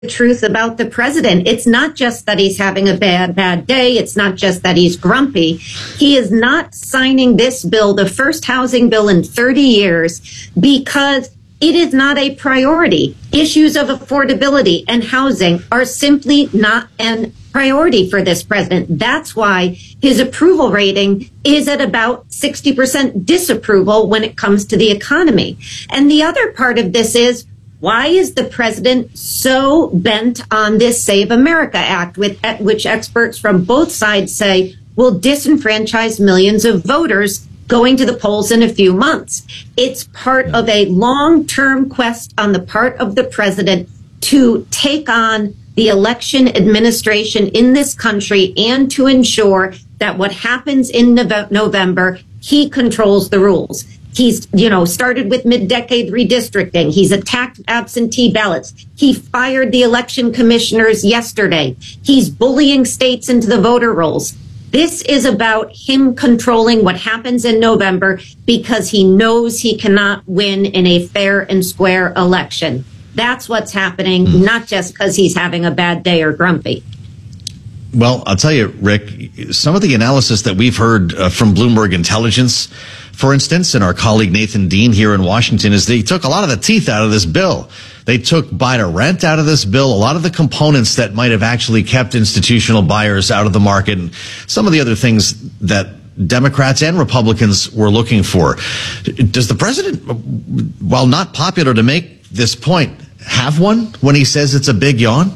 the truth about the president. It's not just that he's having a bad day. It's not just that he's grumpy. He is not signing this bill, the first housing bill in 30 years, because it is not a priority. Issues of affordability and housing are simply not a priority for this president. That's why his approval rating is at about 60% disapproval when it comes to the economy. And the other part of this is, why is the president so bent on this Save America Act, which experts from both sides say will disenfranchise millions of voters going to the polls in a few months? It's part of a long-term quest on the part of the president to take on the election administration in this country and to ensure that what happens in November, he controls the rules. He's, started with mid-decade redistricting. He's attacked absentee ballots. He fired the election commissioners yesterday. He's bullying states into the voter rolls. This is about him controlling what happens in November because he knows he cannot win in a fair and square election. That's what's happening, not just because he's having a bad day or grumpy. Well, I'll tell you, Rick, some of the analysis that we've heard from Bloomberg Intelligence, for instance, and our colleague Nathan Dean here in Washington, is they took a lot of the teeth out of this bill. They took buy-to-rent out of this bill, a lot of the components that might have actually kept institutional buyers out of the market, and some of the other things that Democrats and Republicans were looking for. Does the president, while not popular to make this point, have one when he says it's a big yawn?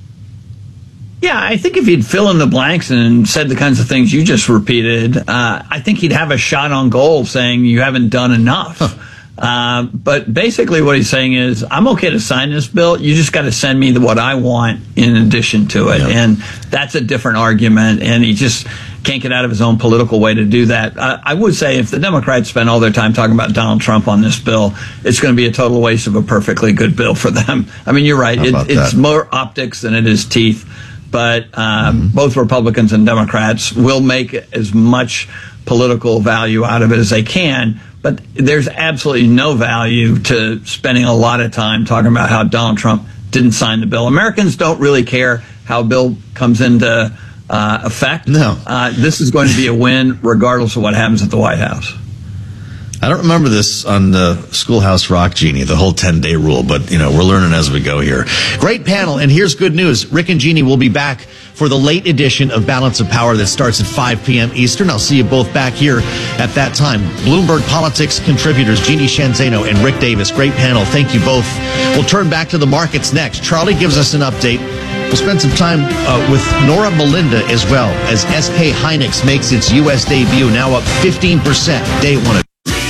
Yeah, I think if he'd fill in the blanks and said the kinds of things you just repeated, I think he'd have a shot on goal saying you haven't done enough. But basically what he's saying is, I'm okay to sign this bill. You just got to send me what I want in addition to it. Yeah. And that's a different argument. And he just can't get out of his own political way to do that. I would say if the Democrats spend all their time talking about Donald Trump on this bill, it's going to be a total waste of a perfectly good bill for them. I mean, you're right. It's more optics than it is teeth. But both Republicans and Democrats will make as much political value out of it as they can. But there's absolutely no value to spending a lot of time talking about how Donald Trump didn't sign the bill. Americans don't really care how a bill comes into effect. No. This is going to be a win regardless of what happens at the White House. I don't remember this on the Schoolhouse Rock, Jeannie, the whole 10-day rule, but, we're learning as we go here. Great panel, and here's good news. Rick and Jeannie will be back for the late edition of Balance of Power that starts at 5 p.m. Eastern. I'll see you both back here at that time. Bloomberg Politics contributors Jeannie Shanzano and Rick Davis. Great panel. Thank you both. We'll turn back to the markets next. Charlie gives us an update. We'll spend some time with Nora Melinda as well as SK Hynix makes its U.S. debut, now up 15% day one.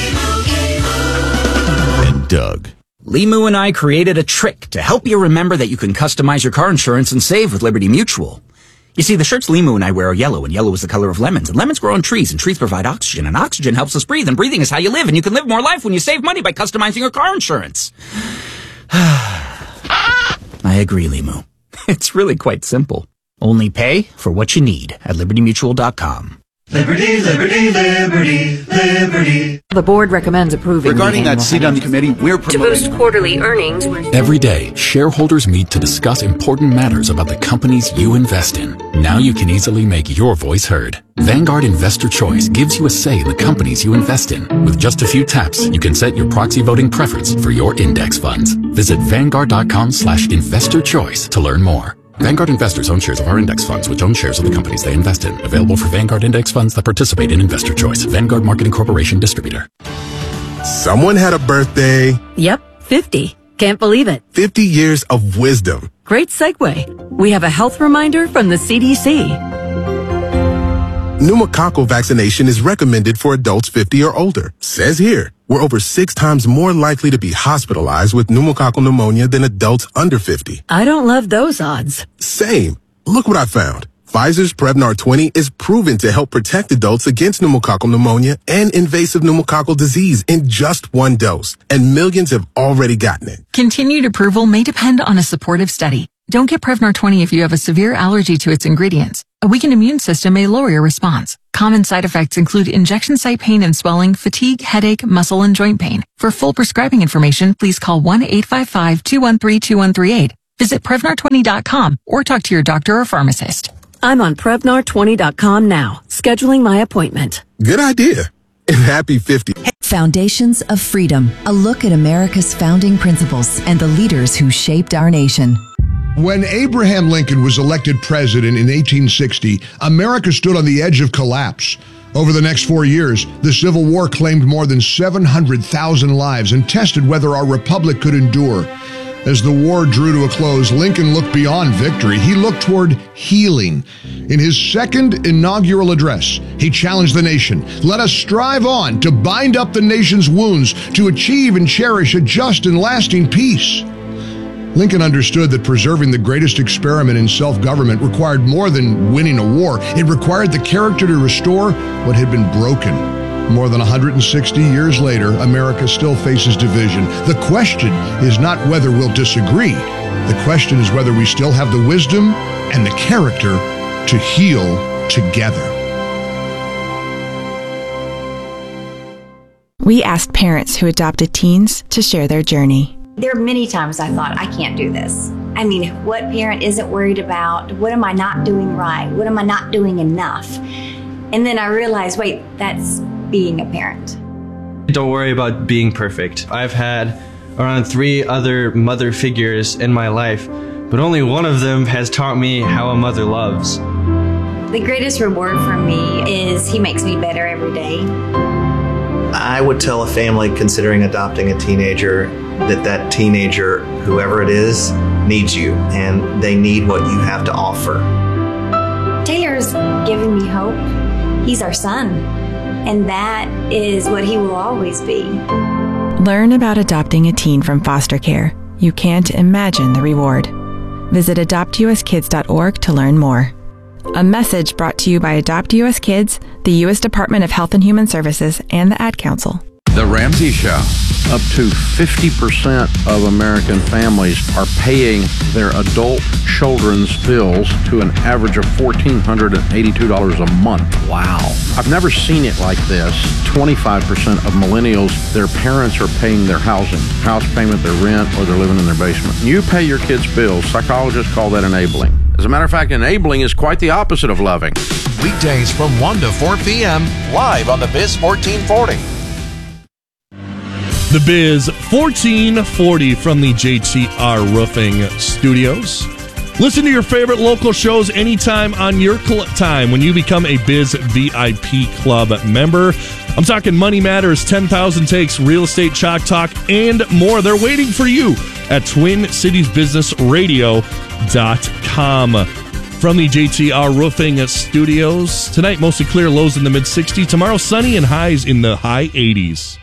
Doug. Limu and I created a trick to help you remember that you can customize your car insurance and save with Liberty Mutual. You see, the shirts Limu and I wear are yellow, and yellow is the color of lemons. And lemons grow on trees, and trees provide oxygen, and oxygen helps us breathe, and breathing is how you live, and you can live more life when you save money by customizing your car insurance. I agree, Limu. It's really quite simple. Only pay for what you need at libertymutual.com. Liberty, liberty, liberty, liberty. The board recommends approving. Regarding that seat on the committee, we're promoting to boost quarterly earnings. Every day, shareholders meet to discuss important matters about the companies you invest in. Now you can easily make your voice heard. Vanguard Investor Choice gives you a say in the companies you invest in. With just a few taps, you can set your proxy voting preference for your index funds. Visit Vanguard.com/investor choice to learn more. Vanguard investors own shares of our index funds, which own shares of the companies they invest in. Available for Vanguard index funds that participate in Investor Choice. Vanguard Marketing Corporation distributor. Someone had a birthday. Yep, 50. Can't believe it. 50 years of wisdom. Great segue. We have a health reminder from the CDC. Pneumococcal vaccination is recommended for adults 50 or older. Says here, we're over 6 times more likely to be hospitalized with pneumococcal pneumonia than adults under 50. I don't love those odds. Same. Look what I found. Pfizer's Prevnar 20 is proven to help protect adults against pneumococcal pneumonia and invasive pneumococcal disease in just 1 dose. And millions have already gotten it. Continued approval may depend on a supportive study. Don't get Prevnar 20 if you have a severe allergy to its ingredients. A weakened immune system may lower your response. Common side effects include injection site pain and swelling, fatigue, headache, muscle, and joint pain. For full prescribing information, please call 1-855-213-2138. Visit Prevnar20.com or talk to your doctor or pharmacist. I'm on Prevnar20.com now, scheduling my appointment. Good idea. And happy 50. Foundations of Freedom, a look at America's founding principles and the leaders who shaped our nation. When Abraham Lincoln was elected president in 1860, America stood on the edge of collapse. Over the next 4 years, the Civil War claimed more than 700,000 lives and tested whether our republic could endure. As the war drew to a close, Lincoln looked beyond victory. He looked toward healing. In his second inaugural address, he challenged the nation. Let us strive on to bind up the nation's wounds, to achieve and cherish a just and lasting peace. Lincoln understood that preserving the greatest experiment in self-government required more than winning a war. It required the character to restore what had been broken. More than 160 years later, America still faces division. The question is not whether we'll disagree. The question is whether we still have the wisdom and the character to heal together. We asked parents who adopted teens to share their journey. There are many times I thought, I can't do this. I mean, what parent isn't worried about? What am I not doing right? What am I not doing enough? And then I realized, wait, that's being a parent. Don't worry about being perfect. I've had around 3 other mother figures in my life, but only one of them has taught me how a mother loves. The greatest reward for me is he makes me better every day. I would tell a family considering adopting a teenager that teenager, whoever it is, needs you, and they need what you have to offer. Taylor's given me hope. He's our son, and that is what he will always be. Learn about adopting a teen from foster care. You can't imagine the reward. Visit adoptuskids.org to learn more. A message brought to you by Adopt US Kids, the U.S. Department of Health and Human Services, and the Ad Council. The Ramsey Show. Up to 50% of American families are paying their adult children's bills to an average of $1,482 a month. Wow. I've never seen it like this. 25% of millennials, their parents are paying their house payment, their rent, or they're living in their basement. You pay your kids' bills. Psychologists call that enabling. As a matter of fact, enabling is quite the opposite of loving. Weekdays from 1 to 4 p.m. live on the Biz 1440. The Biz 1440 from the JTR Roofing Studios. Listen to your favorite local shows anytime on your time when you become a Biz VIP Club member. I'm talking Money Matters, 10,000 Takes, Real Estate Chalk Talk, and more. They're waiting for you at TwinCitiesBusinessRadio.com. From the JTR Roofing Studios. Tonight, mostly clear, lows in the mid-60s. Tomorrow, sunny and highs in the high 80s.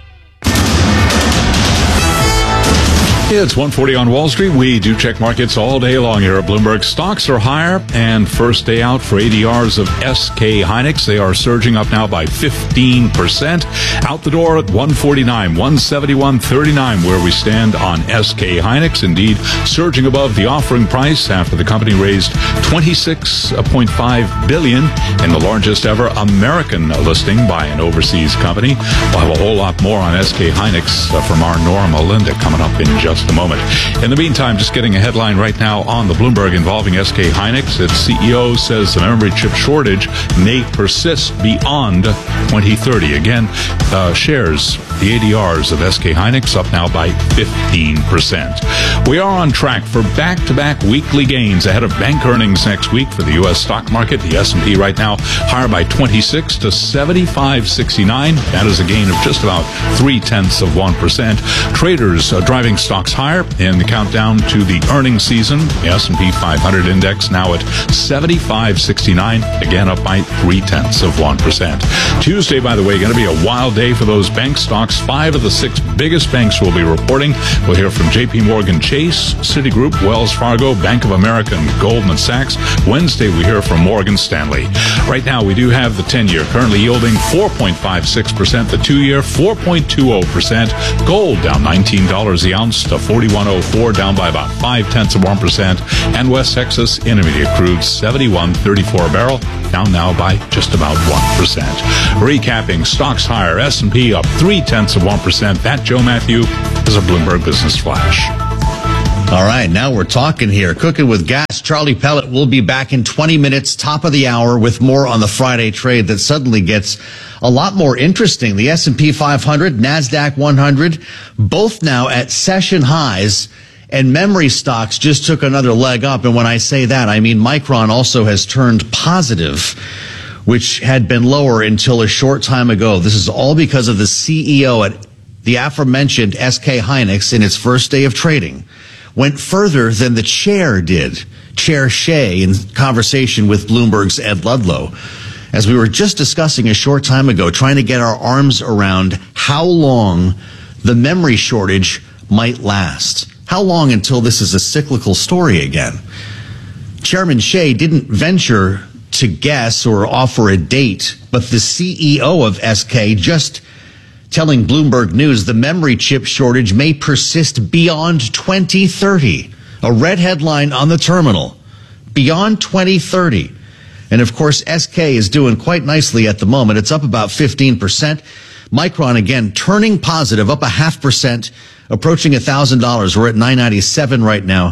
It's 1:40 on Wall Street. We do check markets all day long here at Bloomberg. Stocks are higher, and first day out for ADRs of SK Hynix. They are surging up now by 15%. Out the door at 149, 171.39, where we stand on SK Hynix. Indeed, surging above the offering price after the company raised $26.5 billion in the largest ever American listing by an overseas company. We'll have a whole lot more on SK Hynix from our Nora Melinda coming up in just a moment. In the meantime, just getting a headline right now on the Bloomberg involving SK Hynix. Its CEO says the memory chip shortage may persist beyond 2030. Again, shares, the ADRs of SK Hynix up now by 15%. We are on track for back-to-back weekly gains ahead of bank earnings next week for the U.S. stock market. The S&P right now higher by 26 to 75.69. That is a gain of just about 0.3%. Traders driving stocks higher in the countdown to the earnings season. The S&P 500 index now at 75.69, again up by 0.3%. Tuesday, by the way, going to be a wild day for those bank stocks. 5 of the 6 biggest banks will be reporting. We'll hear from J.P. Morgan Chase, Citigroup, Wells Fargo, Bank of America, and Goldman Sachs. Wednesday, we hear from Morgan Stanley. Right now, we do have the 10-year currently yielding 4.56%, the 2-year 4.20%. Gold down $19 the ounce to $41.04, down by about 0.5%. And West Texas Intermediate crude 71.34 a barrel, down now by just about 1%. Recapping, stocks higher, S&P up 0.3%. That, Joe Matthew, is a Bloomberg Business Flash. All right, now we're talking here. Cooking with Gas. Charlie Pellet will be back in 20 minutes, top of the hour, with more on the Friday trade that suddenly gets a lot more interesting. The S&P 500, NASDAQ 100, both now at session highs, and memory stocks just took another leg up. And when I say that, I mean Micron also has turned positive, which had been lower until a short time ago. This is all because of the CEO at the aforementioned SK Hynix in its first day of trading went further than the chair did, Chair Shea, in conversation with Bloomberg's Ed Ludlow. As we were just discussing a short time ago, trying to get our arms around how long the memory shortage might last. How long until this is a cyclical story again? Chairman Shea didn't venture to guess or offer a date, but the CEO of SK just telling Bloomberg News the memory chip shortage may persist beyond 2030. A red headline on the terminal. Beyond 2030. And of course, SK is doing quite nicely at the moment. It's up about 15%. Micron, again, turning positive, up 0.5%, approaching $1,000. We're at $997 right now.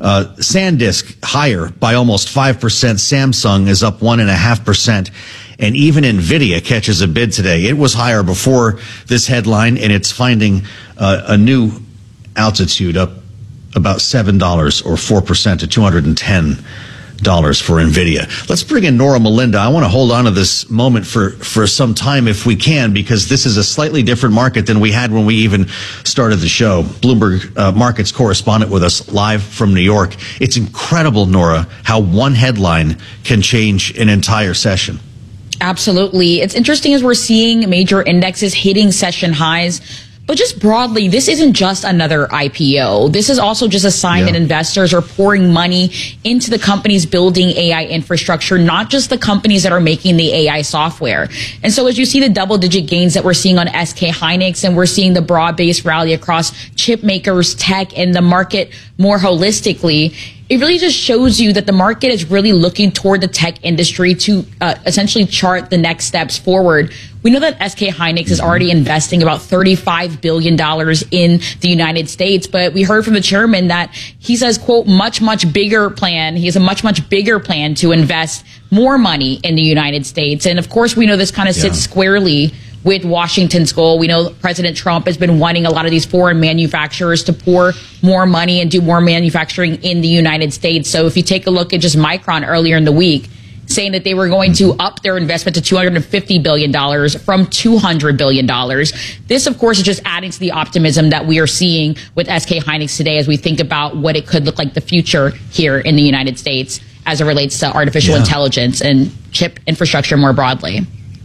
SanDisk higher by almost 5%. Samsung is up 1.5%. And even NVIDIA catches a bid today. It was higher before this headline, and it's finding a new altitude, up about $7 or 4% to $210 for NVIDIA. Let's bring in Nora Melinda. I want to hold on to this moment for some time if we can, because this is a slightly different market than we had when we even started the show. Bloomberg Markets correspondent with us live from New York. It's incredible, Nora, how one headline can change an entire session. Absolutely. It's interesting as we're seeing major indexes hitting session highs. But just broadly, this isn't just another IPO. This is also just a sign that investors are pouring money into the companies building AI infrastructure, not just the companies that are making the AI software. And so as you see the double-digit gains that we're seeing on SK Hynix, and we're seeing the broad-based rally across chip makers, tech, and the market more holistically, it really just shows you that the market is really looking toward the tech industry to essentially chart the next steps forward. We know that SK Hynix is already investing about $35 billion in the United States, but we heard from the chairman that he says, quote, much bigger plan. He has a much bigger plan to invest more money in the United States. And of course, we know this kind of sits squarely with Washington's goal. We know President Trump has been wanting a lot of these foreign manufacturers to pour more money and do more manufacturing in the United States. So if you take a look at just Micron earlier in the week, saying that they were going to up their investment to $250 billion from $200 billion. This, of course, is just adding to the optimism that we are seeing with SK Hynix today as we think about what it could look like the future here in the United States as it relates to artificial intelligence and chip infrastructure more broadly.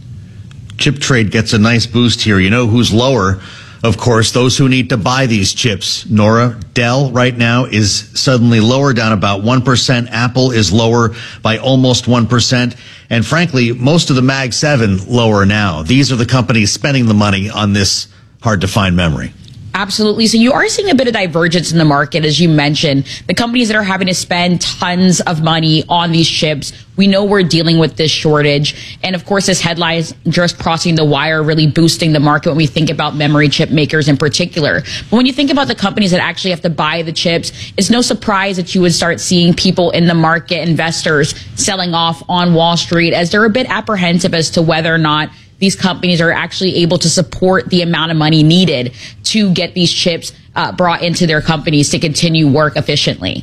Chip trade gets a nice boost here. You know who's lower? Of course, those who need to buy these chips. Nora, Dell right now is suddenly lower, down about 1%. Apple is lower by almost 1%. And frankly, most of the Mag 7 lower now. These are the companies spending the money on this hard-to-find memory. Absolutely. So you are seeing a bit of divergence in the market, as you mentioned. The companies that are having to spend tons of money on these chips, we know we're dealing with this shortage. And of course, this headline is just crossing the wire, really boosting the market when we think about memory chip makers in particular. But when you think about the companies that actually have to buy the chips, it's no surprise that you would start seeing people in the market, investors, selling off on Wall Street as they're a bit apprehensive as to whether or not these companies are actually able to support the amount of money needed to get these chips brought into their companies to continue work efficiently.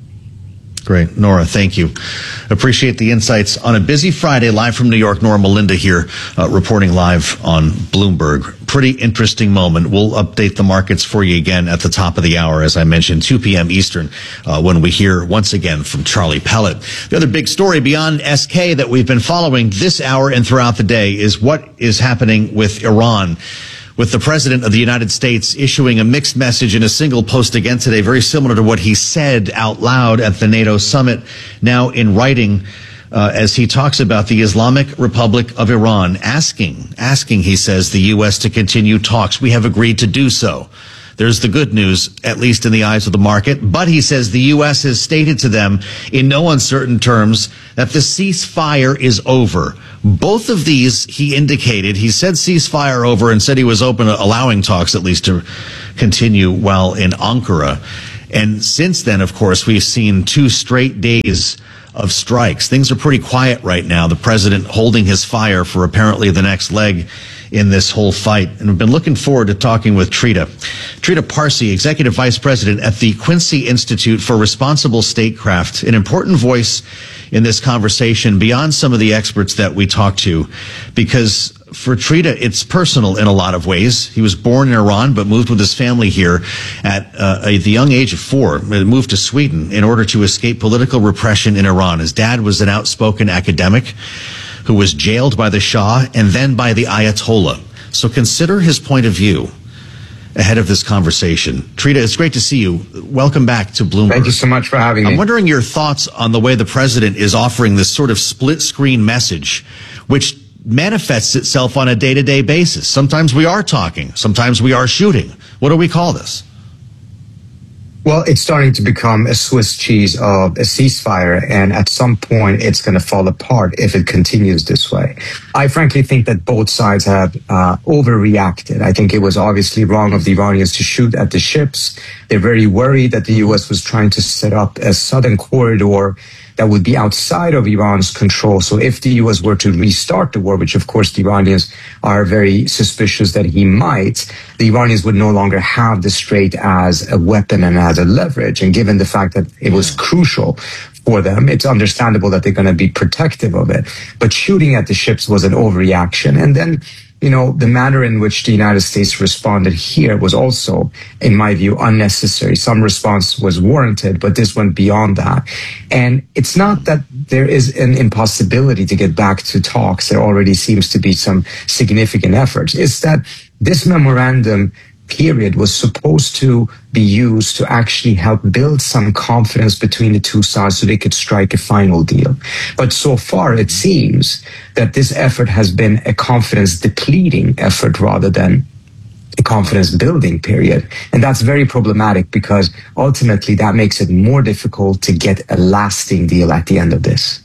Great. Nora, thank you. Appreciate the insights on a busy Friday. Live from New York, Nora Melinda here, reporting live on Bloomberg. Pretty interesting moment. We'll update the markets for you again at the top of the hour, as I mentioned, 2 p.m. Eastern, when we hear once again from Charlie Pellet. The other big story beyond SK that we've been following this hour and throughout the day is what is happening with Iran, with the president of the United States issuing a mixed message in a single post again today, very similar to what he said out loud at the NATO summit, now in writing, as he talks about the Islamic Republic of Iran, asking, he says, the U.S. to continue talks. We have agreed to do so. There's the good news, at least in the eyes of the market. But he says the U.S. has stated to them in no uncertain terms that the ceasefire is over. Both of these, he indicated, he said ceasefire over and said he was open to allowing talks at least to continue while in Ankara. And since then, of course, we've seen 2 straight days of strikes. Things are pretty quiet right now. The president holding his fire for apparently the next leg in this whole fight. And we've been looking forward to talking with Trita Parsi, Executive Vice President at the Quincy Institute for Responsible Statecraft, an important voice in this conversation beyond some of the experts that we talked to, because for Trita, it's personal in a lot of ways. He was born in Iran, but moved with his family here at the young age of 4, moved to Sweden in order to escape political repression in Iran. His dad was an outspoken academic who was jailed by the Shah and then by the Ayatollah. So consider his point of view ahead of this conversation. Trita, it's great to see you. Welcome back to Bloomberg. Thank you so much for having me. I'm wondering your thoughts on the way the president is offering this sort of split-screen message, which manifests itself on a day-to-day basis. Sometimes we are talking. Sometimes we are shooting. What do we call this? Well, it's starting to become a Swiss cheese of a ceasefire, and at some point it's going to fall apart if it continues this way. I frankly think that both sides have overreacted. I think it was obviously wrong of the Iranians to shoot at the ships. They're very worried that the U.S. was trying to set up a southern corridor that would be outside of Iran's control. So if the U.S. were to restart the war, which of course the Iranians are very suspicious that he might, the Iranians would no longer have the strait as a weapon and as a leverage. And given the fact that it was crucial for them, it's understandable that they're going to be protective of it. But shooting at the ships was an overreaction. And then, you know, the manner in which the United States responded here was also, in my view, unnecessary. Some response was warranted, but this went beyond that. And it's not that there is an impossibility to get back to talks. There already seems to be some significant efforts. It's that this memorandum period was supposed to be used to actually help build some confidence between the two sides so they could strike a final deal. But so far, it seems that this effort has been a confidence depleting effort rather than a confidence building period. And that's very problematic because ultimately that makes it more difficult to get a lasting deal at the end of this.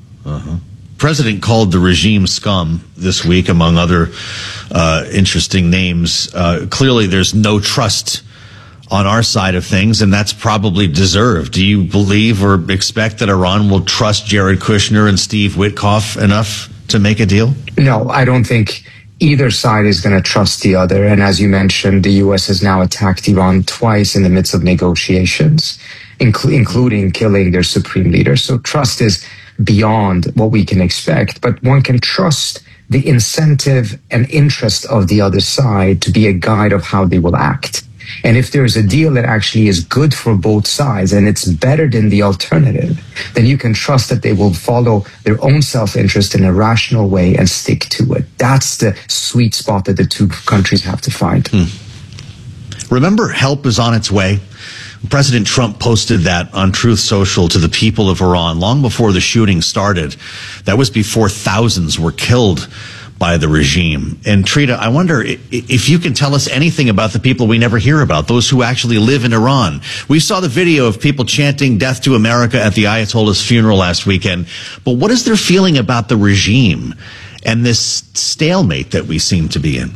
President called the regime scum this week, among other interesting names. Clearly, there's no trust on our side of things, and that's probably deserved. Do you believe or expect that Iran will trust Jared Kushner and Steve Witkoff enough to make a deal? No, I don't think either side is going to trust the other. And as you mentioned, the U.S. has now attacked Iran twice in the midst of negotiations, including killing their supreme leader. So trust is beyond what we can expect, but one can trust the incentive and interest of the other side to be a guide of how they will act. And if there's a deal that actually is good for both sides and it's better than the alternative, then you can trust that they will follow their own self-interest in a rational way and stick to it. That's the sweet spot that the two countries have to find. Remember, help is on its way. President Trump posted that on Truth Social to the people of Iran long before the shooting started. That was before thousands were killed by the regime. And Trita, I wonder if you can tell us anything about the people we never hear about, those who actually live in Iran. We saw the video of people chanting "Death to America" at the Ayatollah's funeral last weekend. But what is their feeling about the regime and this stalemate that we seem to be in?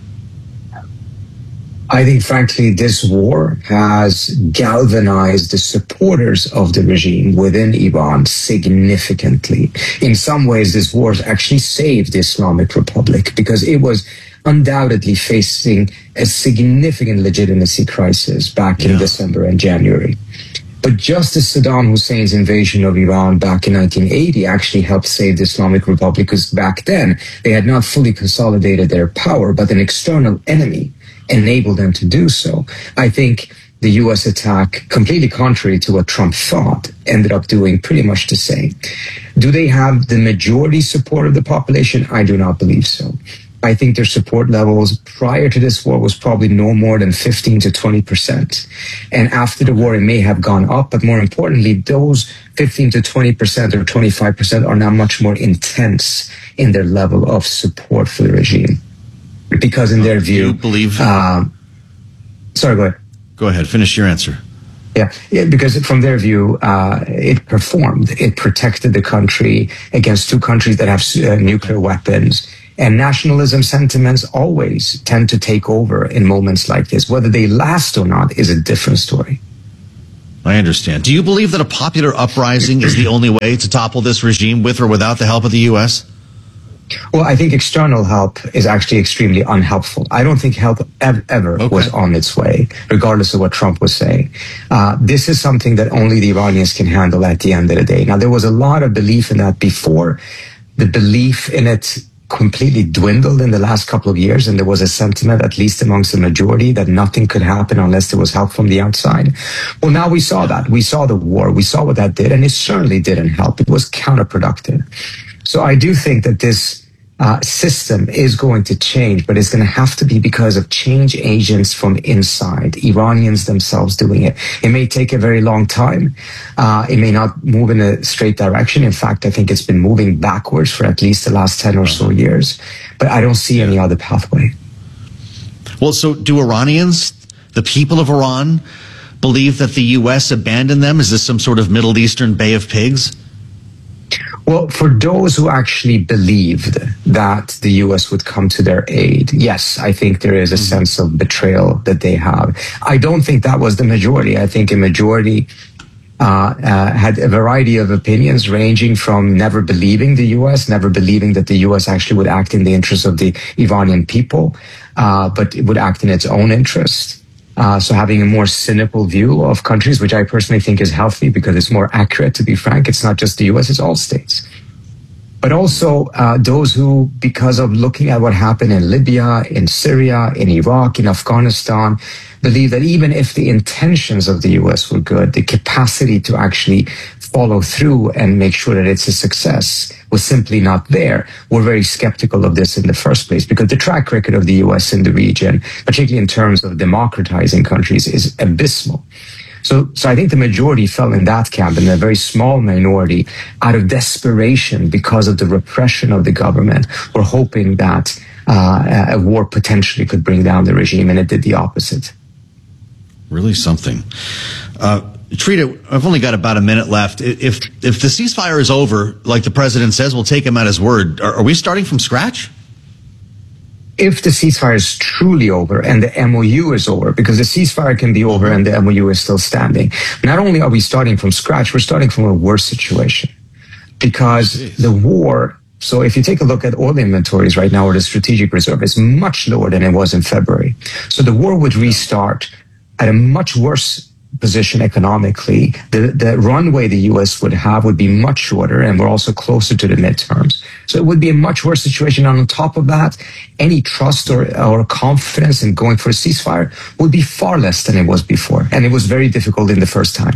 I think, frankly, this war has galvanized the supporters of the regime within Iran significantly. In some ways, this war has actually saved the Islamic Republic because it was undoubtedly facing a significant legitimacy crisis back in December and January. But just as Saddam Hussein's invasion of Iran back in 1980 actually helped save the Islamic Republic, because back then they had not fully consolidated their power, but an external enemy enabled them to do so. I think the U.S. attack, completely contrary to what Trump thought, ended up doing pretty much the same. Do they have the majority support of the population? I do not believe so. I think their support levels prior to this war was probably no more than 15 to 20%. And after the war, it may have gone up, but more importantly, those 15 to 20% or 25% are now much more intense in their level of support for the regime. Because in their view, you believe? Sorry, go ahead. Go ahead. Finish your answer. Yeah, because from their view, it performed. It protected the country against two countries that have nuclear weapons. And nationalism sentiments always tend to take over in moments like this. Whether they last or not is a different story. I understand. Do you believe that a popular uprising is the only way to topple this regime with or without the help of the U.S.? Well, I think external help is actually extremely unhelpful. I don't think help ever was on its way, regardless of what Trump was saying. This is something that only the Iranians can handle at the end of the day. Now, there was a lot of belief in that before. The belief in it completely dwindled in the last couple of years, and there was a sentiment, at least amongst the majority, that nothing could happen unless there was help from the outside. Well, now we saw that. We saw the war. We saw what that did, and it certainly didn't help. It was counterproductive. So I do think that this system is going to change, but it's going to have to be because of change agents from inside, Iranians themselves doing it. It may take a very long time. It may not move in a straight direction. In fact, I think it's been moving backwards for at least the last 10 or so years, but I don't see any other pathway. Well, so do Iranians, the people of Iran, believe that the U.S. abandoned them? Is this some sort of Middle Eastern Bay of Pigs? Well, for those who actually believed that the U.S. would come to their aid, yes, I think there is a sense of betrayal that they have. I don't think that was the majority. I think a majority had a variety of opinions ranging from never believing the U.S., never believing that the U.S. actually would act in the interest of the Iranian people, but it would act in its own interest. So having a more cynical view of countries, which I personally think is healthy because it's more accurate, to be frank. It's not just the U.S., it's all states. But also those who, because of looking at what happened in Libya, in Syria, in Iraq, in Afghanistan, believe that even if the intentions of the U.S. were good, the capacity to actually follow through and make sure that it's a success was simply not there. We're very skeptical of this in the first place because the track record of the U.S. in the region, particularly in terms of democratizing countries, is abysmal. So I think the majority fell in that camp, and a very small minority, out of desperation because of the repression of the government, were hoping that a war potentially could bring down the regime, and it did the opposite. Really something. Trita, I've only got about a minute left. If the ceasefire is over, like the president says, we'll take him at his word. Are we starting from scratch? If the ceasefire is truly over and the MOU is over, because the ceasefire can be over and the MOU is still standing, not only are we starting from scratch, we're starting from a worse situation. Because the war, so if you take a look at oil inventories right now, or the strategic reserve, is much lower than it was in February. So the war would restart at a much worse position economically. The runway the U.S. would have would be much shorter, and we're also closer to the midterms. So it would be a much worse situation. And on top of that, any trust or confidence in going for a ceasefire would be far less than it was before. And it was very difficult in the first time.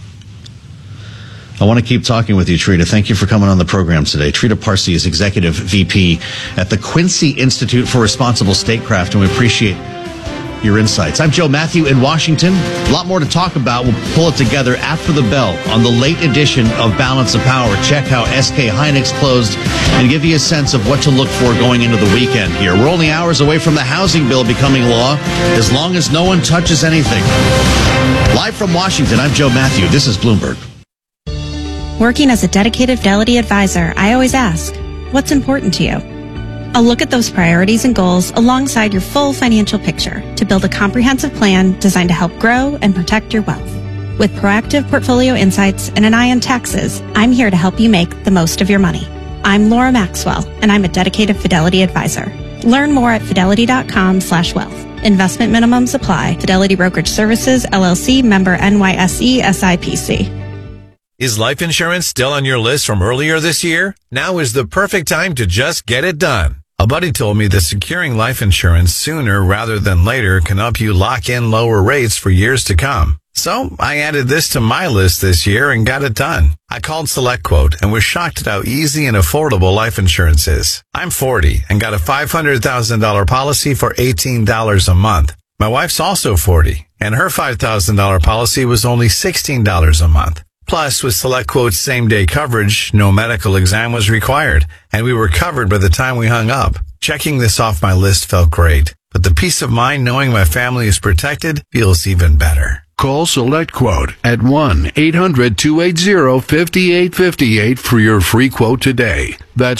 I want to keep talking with you, Trita. Thank you for coming on the program today. Trita Parsi is Executive VP at the Quincy Institute for Responsible Statecraft, and we appreciate your insights. I'm Joe Matthew in Washington. A lot more to talk about. We'll pull it together after the bell on the late edition of Balance of Power. Check how SK Hynix closed and give you a sense of what to look for going into the weekend here. We're only hours away from the housing bill becoming law, as long as no one touches anything. Live from Washington, I'm Joe Matthew. This is Bloomberg. Working as a dedicated Fidelity advisor, I always ask, what's important to you? I'll look at those priorities and goals alongside your full financial picture to build a comprehensive plan designed to help grow and protect your wealth. With proactive portfolio insights and an eye on taxes, I'm here to help you make the most of your money. I'm Laura Maxwell, and I'm a dedicated Fidelity advisor. Learn more at fidelity.com/wealth. Investment minimums apply. Fidelity Brokerage Services, LLC, member NYSE, SIPC. Is life insurance still on your list from earlier this year? Now is the perfect time to just get it done. A buddy told me that securing life insurance sooner rather than later can help you lock in lower rates for years to come. So I added this to my list this year and got it done. I called SelectQuote and was shocked at how easy and affordable life insurance is. I'm 40 and got a $500,000 policy for $18 a month. My wife's also 40 and her $5,000 policy was only $16 a month. Plus, with SelectQuote's same-day coverage, no medical exam was required, and we were covered by the time we hung up. Checking this off my list felt great, but the peace of mind knowing my family is protected feels even better. Call SelectQuote at 1-800-280-5858 for your free quote today. That's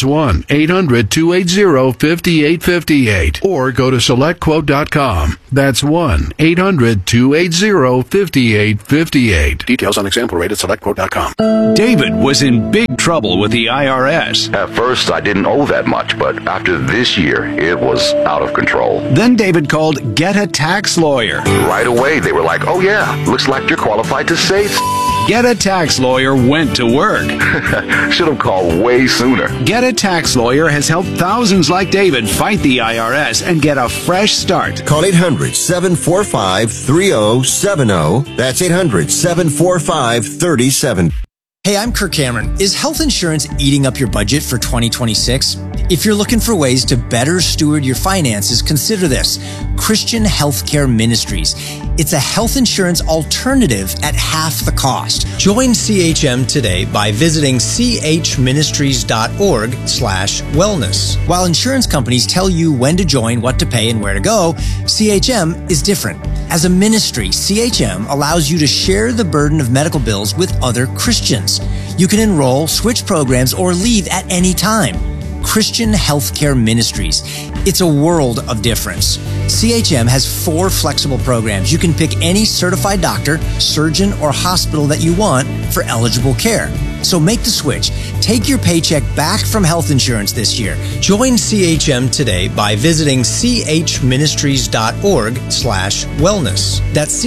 1-800-280-5858. Or go to SelectQuote.com. That's 1-800-280-5858. Details on example rate at SelectQuote.com. David was in big trouble with the IRS. At first, I didn't owe that much, but after this year, it was out of control. Then David called Get a Tax Lawyer. Right away, they were like, oh yeah, looks like you're qualified to save. Get a Tax Lawyer went to work. Should have called way sooner. Get a Tax Lawyer has helped thousands like David fight the IRS and get a fresh start. Call 800-745-3070. That's 800-745-3070. Hey, I'm Kirk Cameron. Is health insurance eating up your budget for 2026? If you're looking for ways to better steward your finances, consider this: Christian Healthcare Ministries. It's a health insurance alternative at half the cost. Join CHM today by visiting chministries.org/wellness. While insurance companies tell you when to join, what to pay, and where to go, CHM is different. As a ministry, CHM allows you to share the burden of medical bills with other Christians. You can enroll, switch programs, or leave at any time. Christian Healthcare Ministries. It's a world of difference. CHM has 4 flexible programs. You can pick any certified doctor, surgeon, or hospital that you want for eligible care. So make the switch. Take your paycheck back from health insurance this year. Join CHM today by visiting chministries.org/wellness. That's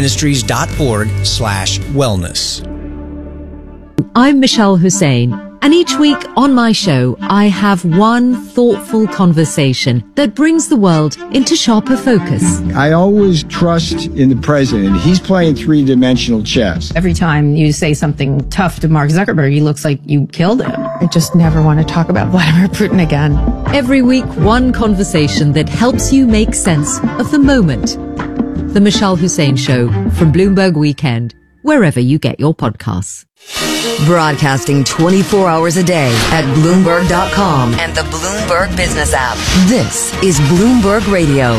chministries.org/wellness. I'm Michelle Hussein, and each week on my show, I have one thoughtful conversation that brings the world into sharper focus. I always trust in the president. He's playing 3-dimensional chess. Every time you say something tough to Mark Zuckerberg, he looks like you killed him. I just never want to talk about Vladimir Putin again. Every week, one conversation that helps you make sense of the moment. The Michelle Hussein Show from Bloomberg Weekend, wherever you get your podcasts. Broadcasting 24 hours a day at Bloomberg.com and the Bloomberg Business app. This is Bloomberg Radio.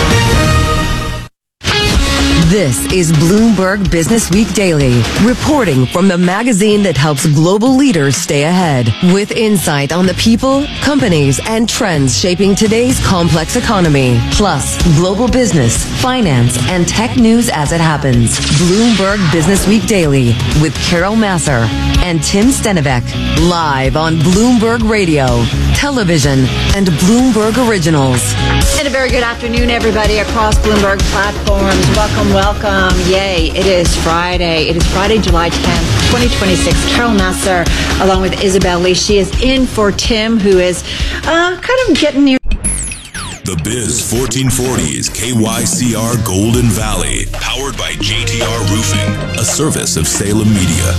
This is Bloomberg Business Week Daily, reporting from the magazine that helps global leaders stay ahead, with insight on the people, companies, and trends shaping today's complex economy, plus global business, finance, and tech news as it happens. Bloomberg Business Week Daily with Carol Masser and Tim Stenivek, live on Bloomberg Radio, television, and Bloomberg Originals. And a very good afternoon, everybody, across Bloomberg platforms. Welcome. Yay. It is Friday. It is Friday, July 10th, 2026. Carol Masser, along with Isabel Lee. She is in for Tim, who is kind of getting near. The Biz 1440 is KYCR Golden Valley, powered by JTR Roofing, a service of Salem Media.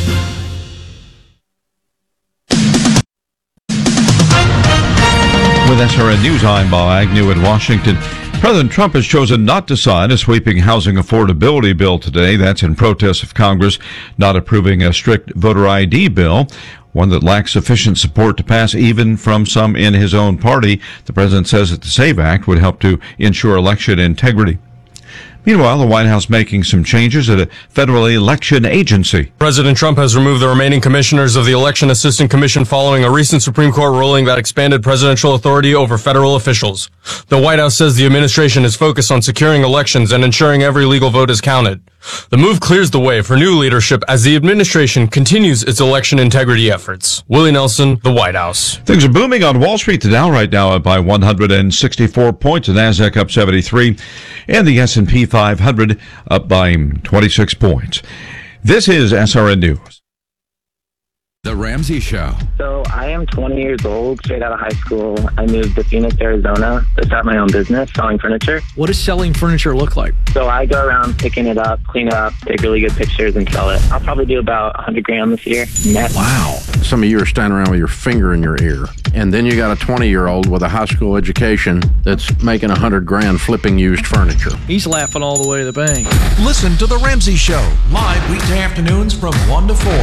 With SRN News, I'm Bob Agnew in Washington. President Trump has chosen not to sign a sweeping housing affordability bill today. That's in protest of Congress not approving a strict voter ID bill, one that lacks sufficient support to pass even from some in his own party. The president says that the SAVE Act would help to ensure election integrity. Meanwhile, the White House making some changes at a federal election agency. President Trump has removed the remaining commissioners of the Election Assistant Commission following a recent Supreme Court ruling that expanded presidential authority over federal officials. The White House says the administration is focused on securing elections and ensuring every legal vote is counted. The move clears the way for new leadership as the administration continues its election integrity efforts. Willie Nelson, the White House. Things are booming on Wall Street. The Dow right now up by 164 points, the Nasdaq up 73, and the S&P 500 up by 26 points. This is SRN News. The Ramsey Show. So I am 20 years old, straight out of high school. I moved to Phoenix, Arizona to start my own business selling furniture. What does selling furniture look like? So I go around picking it up, clean it up, take really good pictures and sell it. I'll probably do about 100 grand this year net. Wow. Some of you are standing around with your finger in your ear. And then you got a 20-year-old with a high school education that's making 100 grand flipping used furniture. He's laughing all the way to the bank. Listen to The Ramsey Show, live weekday afternoons from 1 to 4.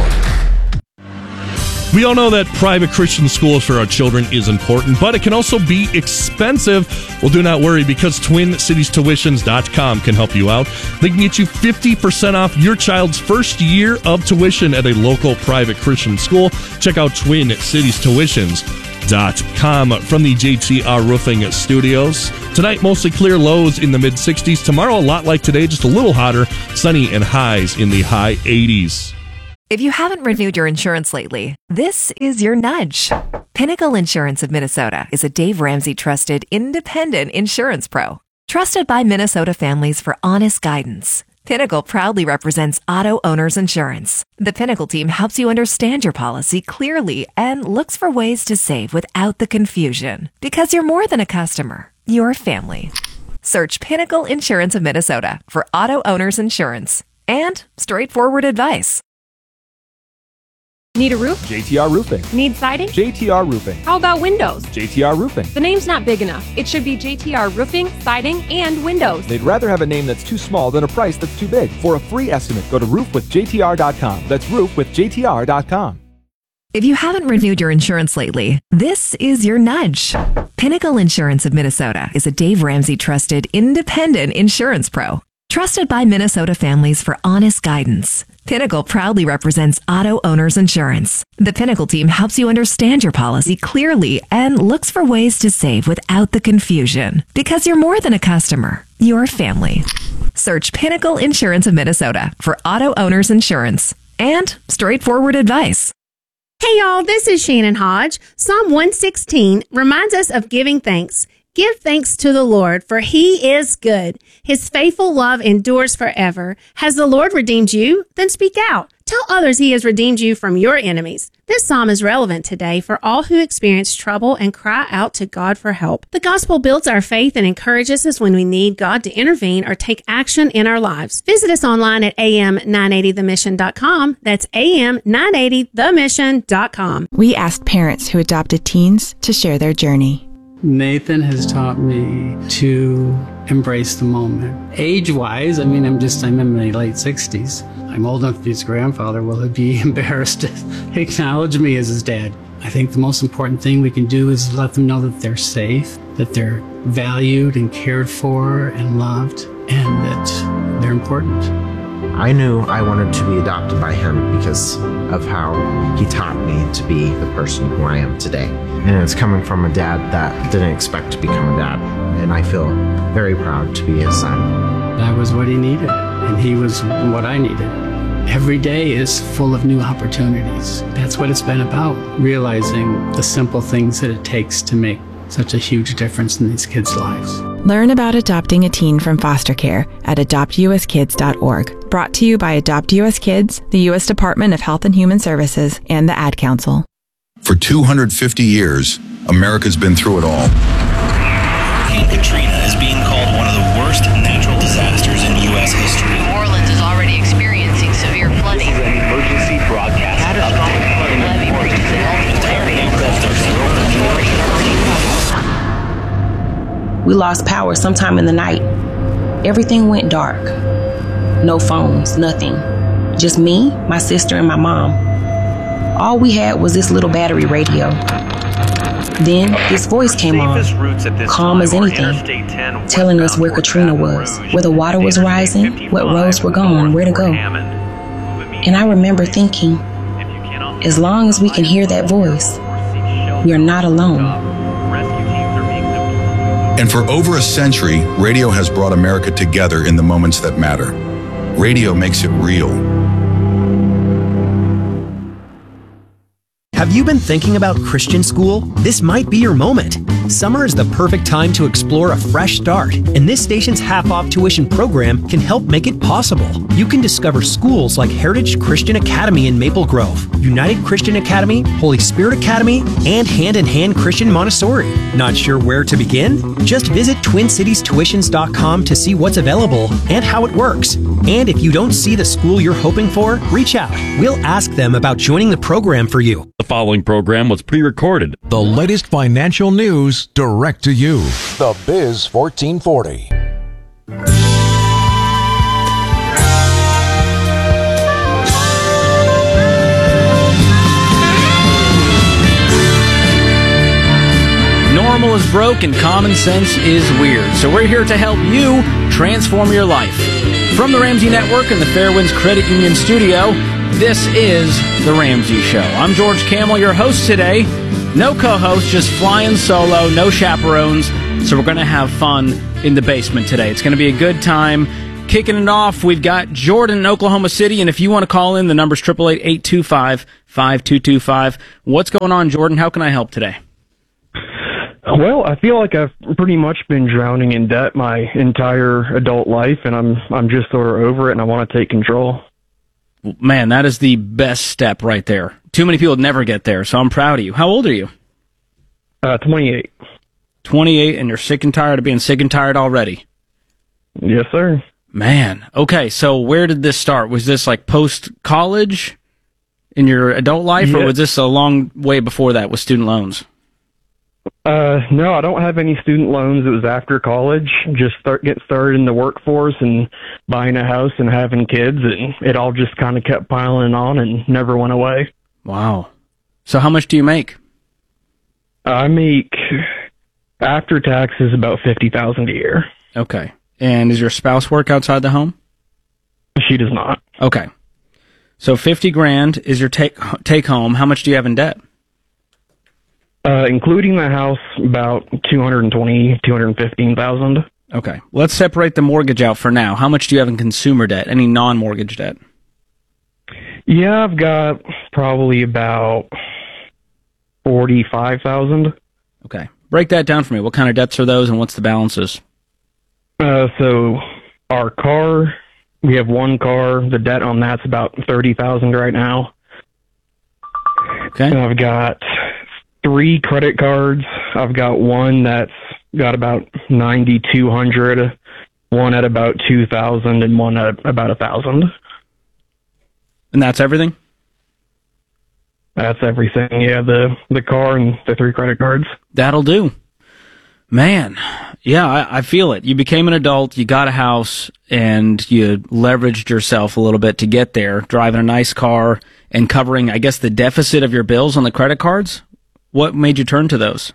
We all know that private Christian schools for our children is important, but it can also be expensive. Well, do not worry, because TwinCitiesTuitions.com can help you out. They can get you 50% off your child's first year of tuition at a local private Christian school. Check out Twin Cities Tuitions. from the JTR Roofing Studios. Tonight, mostly clear, lows in the mid-60s. Tomorrow, a lot like today, just a little hotter, sunny and highs in the high 80s. If you haven't renewed your insurance lately, this is your nudge. Pinnacle Insurance of Minnesota is a Dave Ramsey trusted independent insurance pro. Trusted by Minnesota families for honest guidance. Pinnacle proudly represents auto owners insurance. The Pinnacle team helps you understand your policy clearly and looks for ways to save without the confusion. Because you're more than a customer, you're family. Search Pinnacle Insurance of Minnesota for auto owners insurance and straightforward advice. Need a roof? JTR Roofing. Need siding? JTR Roofing. How about windows? JTR Roofing. The name's not big enough. It should be JTR Roofing, Siding, and Windows. They'd rather have a name that's too small than a price that's too big. For a free estimate, go to roofwithjtr.com. That's roofwithjtr.com. If you haven't renewed your insurance lately, this is your nudge. Pinnacle Insurance of Minnesota is a Dave Ramsey trusted independent insurance pro. Trusted by Minnesota families for honest guidance. Pinnacle proudly represents auto owners insurance. The Pinnacle team helps you understand your policy clearly and looks for ways to save without the confusion. Because you're more than a customer, you're family. Search Pinnacle Insurance of Minnesota for auto owners insurance and straightforward advice. Hey y'all, this is Shannon Hodge. Psalm 116 reminds us of giving thanks. Give thanks to the Lord, for he is good. His faithful love endures forever. Has the Lord redeemed you? Then speak out. Tell others he has redeemed you from your enemies. This psalm is relevant today for all who experience trouble and cry out to God for help. The gospel builds our faith and encourages us when we need God to intervene or take action in our lives. Visit us online at am980themission.com. That's am980themission.com. We asked parents who adopted teens to share their journey. Nathan has taught me to embrace the moment. Age-wise, I'm in my late 60s. I'm old enough to be his grandfather. Will he be embarrassed to acknowledge me as his dad? I think the most important thing we can do is let them know that they're safe, that they're valued and cared for and loved, and that they're important. I knew I wanted to be adopted by him because of how he taught me to be the person who I am today. And it's coming from a dad that didn't expect to become a dad. And I feel very proud to be his son. That was what he needed, and he was what I needed. Every day is full of new opportunities. That's what it's been about, realizing the simple things that it takes to make such a huge difference in these kids' lives. Learn about adopting a teen from foster care at adoptuskids.org. Brought to you by Adopt US Kids, the U.S. Department of Health and Human Services, and the Ad Council. For 250 years, America's been through it all. Hurricane Katrina is being called one of the worst natural disasters in U.S. history. New Orleans is already experiencing severe flooding. This is an emergency broadcast update. We lost power sometime in the night. Everything went dark. No phones, nothing. Just me, my sister, and my mom. All we had was this little battery radio. Then this voice came on, calm as anything, telling us where Katrina was, where the water was rising, what roads were gone, where to go. And I remember thinking, as long as we can hear that voice, we are not alone. And for over a century, radio has brought America together in the moments that matter. Radio makes it real. Have you been thinking about Christian school? This might be your moment. Summer is the perfect time to explore a fresh start, and this station's half-off tuition program can help make it possible. You can discover schools like Heritage Christian Academy in Maple Grove, United Christian Academy, Holy Spirit Academy, and Hand in Hand Christian Montessori. Not sure where to begin? Just visit TwinCitiesTuitions.com to see what's available and how it works. And if you don't see the school you're hoping for, reach out. We'll ask them about joining the program for you. The following program was pre-recorded. The latest financial news direct to you. The Biz 1440. Normal is broke and common sense is weird. So we're here to help you transform your life. From the Ramsey Network and the Fairwinds Credit Union studio, this is The Ramsey Show. I'm George Camel, your host today. No co-host, just flying solo, no chaperones. So we're going to have fun in the basement today. It's going to be a good time. Kicking it off, we've got Jordan in Oklahoma City, and if you want to call in, the number's 888-825-5225. What's going on, Jordan? How can I help today? Well, I feel like I've pretty much been drowning in debt my entire adult life, and I'm just sort of over it, and I want to take control. Man, that is the best step right there. Too many people never get there, so I'm proud of you. How old are you? 28. 28, and you're sick and tired of being sick and tired already? Yes, sir. Man, okay, so where did this start? Was this like post-college in your adult life, or was this a long way before that with student loans? No, I don't have any student loans. It was after college, just getting started in the workforce and buying a house and having kids, and it all just kind of kept piling on and never went away. Wow. So how much do you make? I make, after taxes, about $50,000 a year. Okay. And does your spouse work outside the home? She does not. Okay. So $50,000 is your take home. How much do you have in debt? Including the house, about $215,000. Okay. Let's separate the mortgage out for now. How much do you have in consumer debt? Any non-mortgage debt? Yeah, I've got probably about $45,000. Okay. Break that down for me. What kind of debts are those, and what's the balances? So our car, we have one car. The debt on that's about $30,000 right now. Okay. And I've got 3 credit cards. I've got one that's got about $9,200, one at about $2,000, and one at about $1,000. And that's everything? That's everything. Yeah, the car and the 3 credit cards. That'll do. Man, yeah, I feel it. You became an adult, you got a house, and you leveraged yourself a little bit to get there, driving a nice car and covering, I guess, the deficit of your bills on the credit cards. What made you turn to those?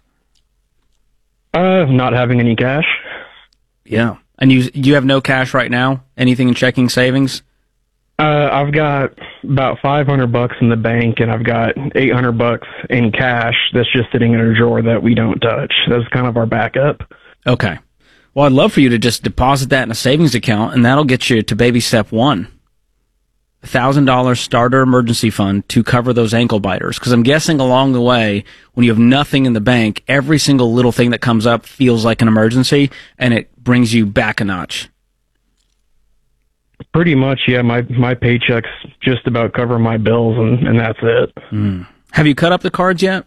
Not having any cash. Yeah. And you have no cash right now? Anything in checking savings? I've got about $500 in the bank, and I've got $800 in cash that's just sitting in a drawer that we don't touch. That's kind of our backup. Okay. Well, I'd love for you to just deposit that in a savings account, and that'll get you to baby step 1. $1,000 starter emergency fund to cover those ankle biters. Because I'm guessing along the way, when you have nothing in the bank, every single little thing that comes up feels like an emergency, and it brings you back a notch. Pretty much, yeah. My paychecks just about cover my bills, and that's it. Mm. Have you cut up the cards yet?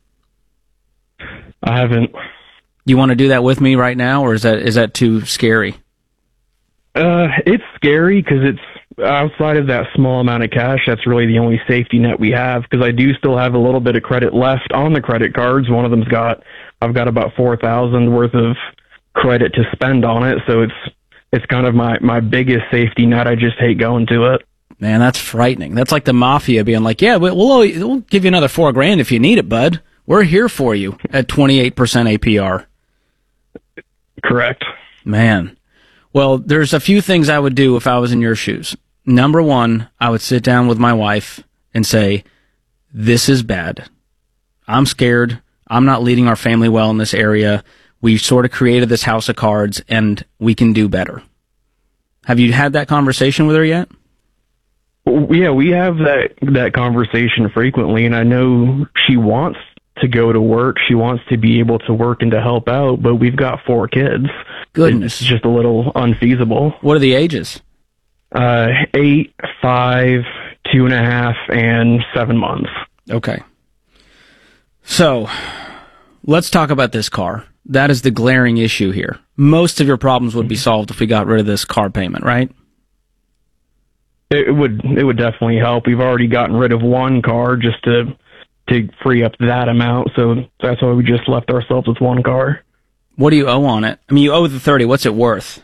I haven't. You want to do that with me right now, or is that too scary? It's scary because it's outside of that small amount of cash. That's really the only safety net we have, because I do still have a little bit of credit left on the credit cards. One of them's I've got about $4,000 worth of credit to spend on it, so it's kind of my biggest safety net. I just hate going to it. Man, that's frightening. That's like the mafia being like, yeah, we'll give you another $4,000 if you need it, bud. We're here for you at 28% APR. Correct. Man. Well, there's a few things I would do if I was in your shoes. Number one, I would sit down with my wife and say, this is bad. I'm scared. I'm not leading our family well in this area. We sort of created this house of cards, and we can do better. Have you had that conversation with her yet? Yeah, we have that conversation frequently, and I know she wants to go to work. She wants to be able to work and to help out, but we've got 4 kids. Goodness. It's just a little unfeasible. What are the ages? 8, 5, 2.5, and 7 months. Okay. So, let's talk about this car. That is the glaring issue here. Most of your problems would be solved if we got rid of this car payment, right? It would definitely help. We've already gotten rid of one car just to free up that amount, so that's why we just left ourselves with one car. What do you owe on it? I mean, you owe the 30. What's it worth?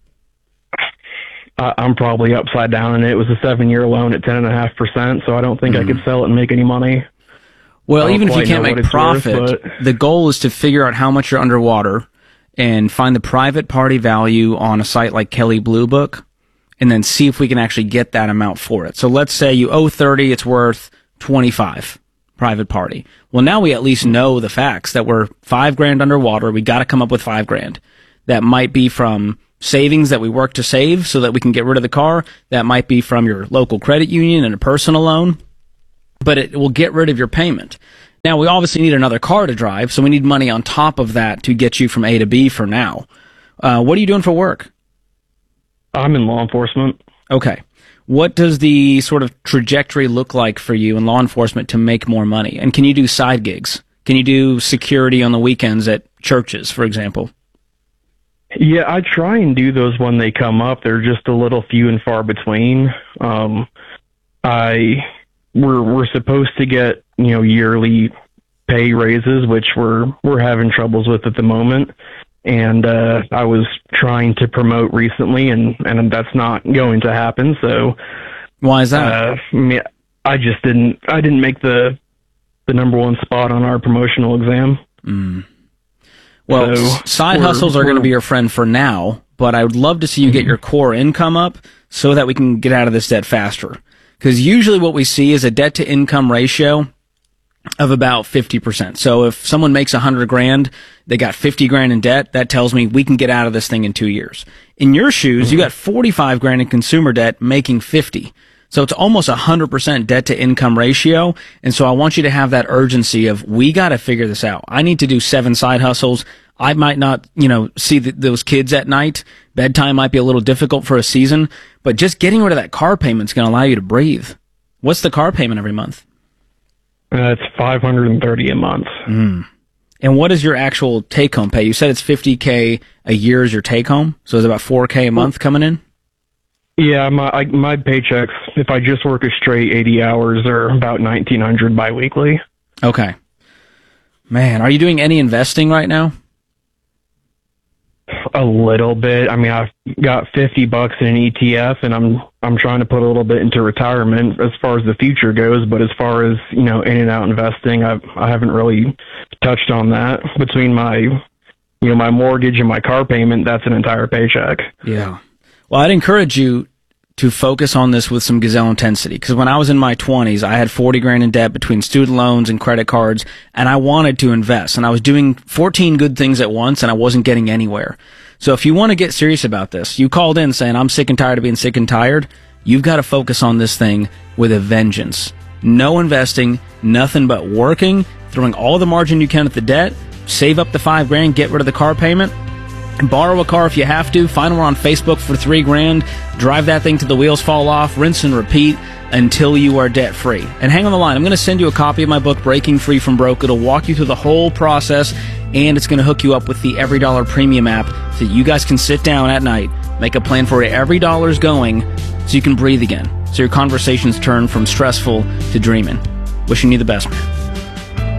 I'm probably upside down in it. It was a 7-year loan at 10.5%, so I don't think I could sell it and make any money. Well, even if you can't make profit, the goal is to figure out how much you're underwater and find the private party value on a site like Kelley Blue Book, and then see if we can actually get that amount for it. So let's say you owe 30, it's worth 25. private party. Well, now we at least know the facts that we're $5,000 underwater. We got to come up with $5,000. That might be from savings that we work to save so that we can get rid of the car. That might be from your local credit union and a personal loan, but it will get rid of your payment. Now, we obviously need another car to drive, so we need money on top of that to get you from A to B for now. What are you doing for work? I'm in law enforcement. Okay. What does the sort of trajectory look like for you in law enforcement to make more money? And can you do side gigs? Can you do security on the weekends at churches, for example? Yeah, I try and do those when they come up. They're just a little few and far between. We're supposed to get, yearly pay raises, which we're having troubles with at the moment. And I was trying to promote recently, and that's not going to happen. So why is that? I just didn't make the number one spot on our promotional exam. Mm. Well, so side hustles are going to be your friend for now, but I would love to see you get your core income up so that we can get out of this debt faster. Because usually what we see is a debt to income ratio of about 50%. So if someone makes $100,000, they got $50,000 in debt, that tells me we can get out of this thing in 2 years. In your shoes, you got $45,000 in consumer debt making 50. So it's almost 100% debt to income ratio. And so I want you to have that urgency of, we got to figure this out. I need to do 7 side hustles. I might not, see those kids at night. Bedtime might be a little difficult for a season, but just getting rid of that car payment is going to allow you to breathe. What's the car payment every month? It's $530 a month. Mm. And what is your actual take-home pay? You said it's $50K a year is your take-home, so it's about $4K a month coming in? Yeah, my paychecks, if I just work a straight 80 hours, are about $1,900 biweekly. Okay. Man, are you doing any investing right now? A little bit. I mean, I've got $50 in an ETF, and I'm trying to put a little bit into retirement as far as the future goes. But as far as in and out investing, I haven't really touched on that. Between my my mortgage and my car payment, that's an entire paycheck. Yeah. Well, I'd encourage you to focus on this with some gazelle intensity, because when I was in my 20s, I had $40,000 in debt between student loans and credit cards, and I wanted to invest, and I was doing 14 good things at once, and I wasn't getting anywhere. So if you want to get serious about this, you called in saying, I'm sick and tired of being sick and tired, you've got to focus on this thing with a vengeance. No investing, nothing but working, throwing all the margin you can at the debt, save up the $5,000, get rid of the car payment, borrow a car if you have to, find one on Facebook for $3,000, drive that thing till the wheels fall off, rinse and repeat until you are debt free. And hang on the line, I'm going to send you a copy of my book, Breaking Free from Broke. It'll walk you through the whole process, and it's going to hook you up with the Every Dollar Premium app so you guys can sit down at night, make a plan for where every dollar's going so you can breathe again, so your conversations turn from stressful to dreaming. Wishing you the best, man.